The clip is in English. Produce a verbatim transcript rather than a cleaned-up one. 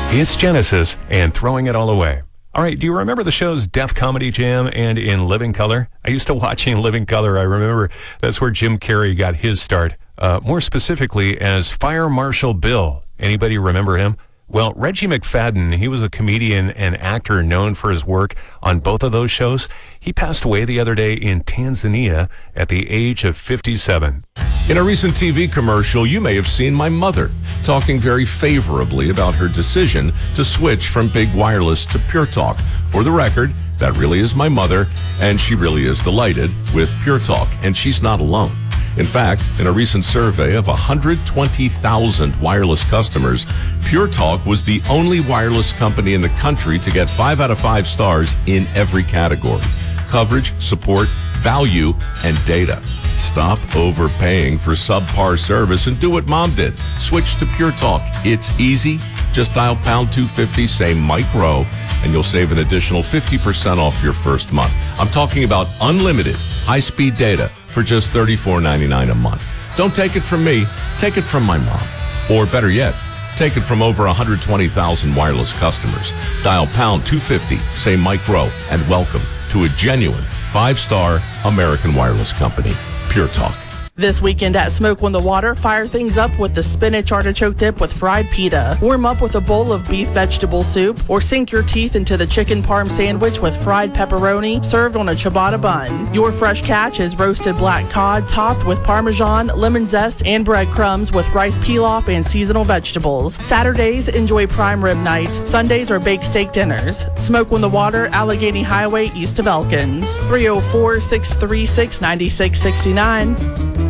It's Genesis and Throwing It All Away. All right, do you remember the shows Def Comedy Jam and In Living Color? I used to watch In Living Color. I remember that's where Jim Carrey got his start, uh, more specifically as Fire Marshal Bill. Anybody remember him? Well, Reggie McFadden, he was a comedian and actor known for his work on both of those shows. He passed away the other day in Tanzania at the age of fifty-seven. In a recent T V commercial, you may have seen my mother talking very favorably about her decision to switch from Big Wireless to Pure Talk. For the record, that really is my mother, and she really is delighted with Pure Talk, and she's not alone. In fact, in a recent survey of one hundred twenty thousand wireless customers, Pure Talk was the only wireless company in the country to get five out of five stars in every category: coverage, support, value, and data. Stop overpaying for subpar service and do what Mom did. Switch to Pure Talk. It's easy. Just dial pound two fifty, say Mike Rowe, and you'll save an additional fifty percent off your first month. I'm talking about unlimited high-speed data for just thirty-four ninety-nine a month. Don't take it from me. Take it from my mom. Or better yet, take it from over one hundred twenty thousand wireless customers. Dial pound two fifty, say Mike Rowe, and welcome to a genuine five-star American wireless company, Pure Talk. This weekend at Smoke on the Water, fire things up with the spinach artichoke dip with fried pita. Warm up with a bowl of beef vegetable soup, or sink your teeth into the chicken parm sandwich with fried pepperoni served on a ciabatta bun. Your fresh catch is roasted black cod topped with Parmesan, lemon zest, and breadcrumbs with rice pilaf and seasonal vegetables. Saturdays, enjoy prime rib night. Sundays are baked steak dinners. Smoke on the Water, Allegheny Highway, east of Elkins. three oh four, six three six, nine six six nine.